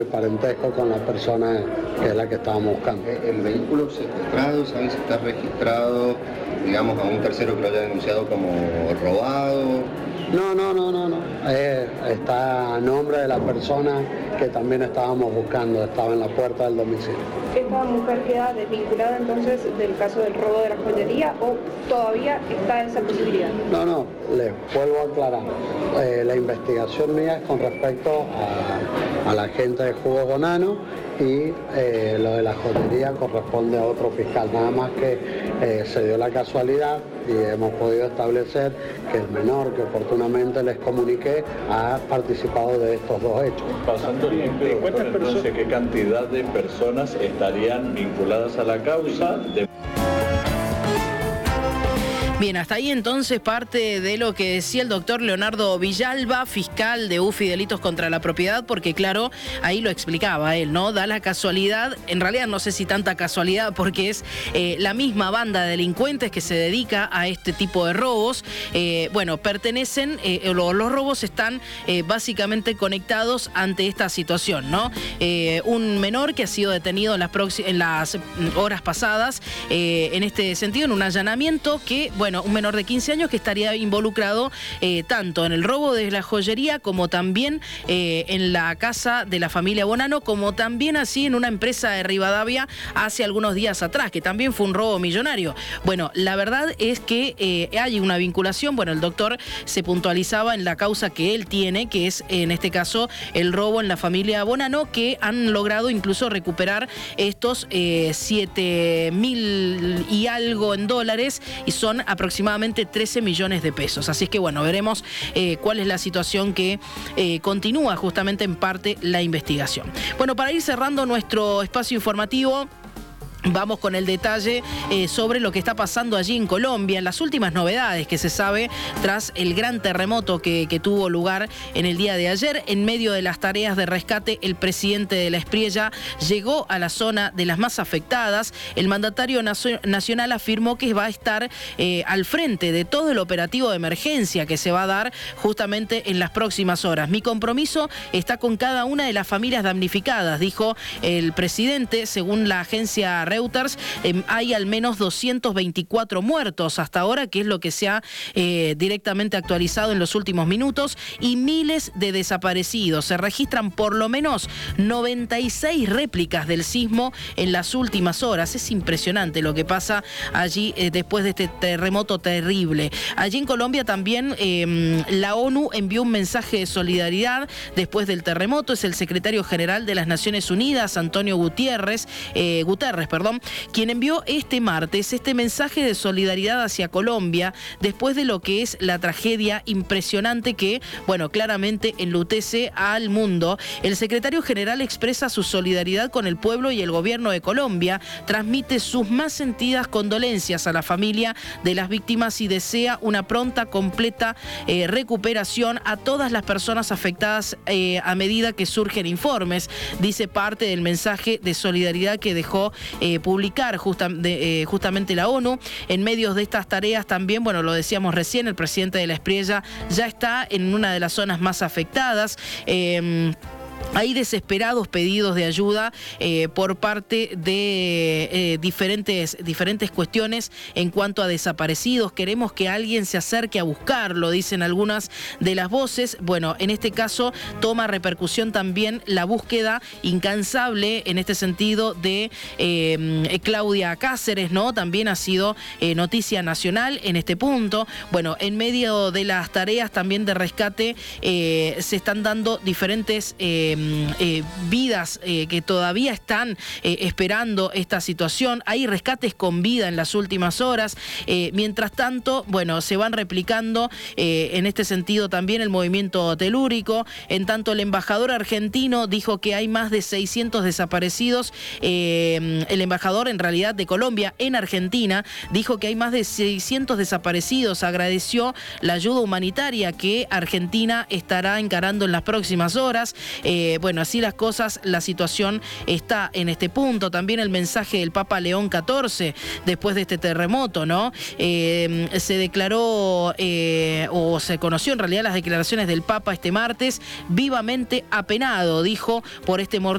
parentesco con la persona que es la que estábamos buscando. ¿El vehículo secuestrado, saben si está registrado, digamos, a un tercero que lo haya denunciado como robado? No. Está a nombre de la persona que también estábamos buscando, estaba en la puerta del domicilio. ¿Esta mujer queda desvinculada entonces del caso del robo de la joyería o todavía está esa posibilidad? No, les vuelvo a aclarar. La investigación mía es con respecto a la gente de Jugo Bonano y lo de la joyería corresponde a otro fiscal. Nada más que se dio la casualidad y hemos podido establecer que el menor que oportunamente les comuniqué ha participado de estos dos hechos. Pasando el tiempo, entonces, ¿qué cantidad de personas estarían vinculadas a la causa? Bien, hasta ahí entonces parte de lo que decía el doctor Leonardo Villalba, fiscal de UFI Delitos contra la Propiedad, porque claro, ahí lo explicaba él, ¿no? Da la casualidad, en realidad no sé si tanta casualidad, porque es la misma banda de delincuentes que se dedica a este tipo de robos. Pertenecen, los robos están básicamente conectados ante esta situación, ¿no? Un menor que ha sido detenido en las horas pasadas, en este sentido, en un allanamiento que, un menor de 15 años que estaría involucrado tanto en el robo de la joyería como también en la casa de la familia Bonano, como también así en una empresa de Rivadavia hace algunos días atrás, que también fue un robo millonario. Bueno, la verdad es que hay una vinculación. Bueno, el doctor se puntualizaba en la causa que él tiene, que es en este caso el robo en la familia Bonano, que han logrado incluso recuperar estos 7.000 y algo en dólares y son aproximadamente 13 millones de pesos. Así es que veremos cuál es la situación que continúa justamente en parte la investigación. Bueno, para ir cerrando nuestro espacio informativo, vamos con el detalle sobre lo que está pasando allí en Colombia, las últimas novedades que se sabe tras el gran terremoto que tuvo lugar en el día de ayer. En medio de las tareas de rescate, el presidente de la Espriella llegó a la zona de las más afectadas. El mandatario nacional afirmó que va a estar al frente de todo el operativo de emergencia que se va a dar justamente en las próximas horas. Mi compromiso está con cada una de las familias damnificadas, dijo el presidente. Según la agencia Reuters, hay al menos 224 muertos hasta ahora, que es lo que se ha directamente actualizado en los últimos minutos, y miles de desaparecidos. Se registran por lo menos 96 réplicas del sismo en las últimas horas. Es impresionante lo que pasa allí después de este terremoto terrible. Allí en Colombia también la ONU envió un mensaje de solidaridad después del terremoto. Es el secretario general de las Naciones Unidas, Antonio Guterres, quien envió este martes este mensaje de solidaridad hacia Colombia después de lo que es la tragedia impresionante que, claramente enlutece al mundo. El secretario general expresa su solidaridad con el pueblo y el gobierno de Colombia, transmite sus más sentidas condolencias a la familia de las víctimas y desea una pronta, completa recuperación a todas las personas afectadas a medida que surgen informes, dice parte del mensaje de solidaridad que dejó publicar justamente la ONU. En medio de estas tareas también, lo decíamos recién, el presidente de la Espriella ya está en una de las zonas más afectadas. Hay desesperados pedidos de ayuda por parte de diferentes cuestiones en cuanto a desaparecidos. Queremos que alguien se acerque a buscarlo, dicen algunas de las voces. En este caso toma repercusión también la búsqueda incansable en este sentido de Claudia Cáceres, ¿no? También ha sido noticia nacional en este punto. En medio de las tareas también de rescate se están dando diferentes vidas que todavía están esperando esta situación. Hay rescates con vida en las últimas horas. Mientras tanto, se van replicando en este sentido también el movimiento telúrico. En tanto, el embajador argentino dijo que hay más de 600 desaparecidos. El embajador, en realidad, de Colombia en Argentina, dijo que hay más de 600 desaparecidos. Agradeció la ayuda humanitaria que Argentina estará encarando en las próximas horas. bueno, así las cosas, la situación está en este punto. También el mensaje del Papa León XIV después de este terremoto, ¿no? Se declaró, o se conoció en realidad las declaraciones del Papa este martes, vivamente apenado, dijo, por este mortal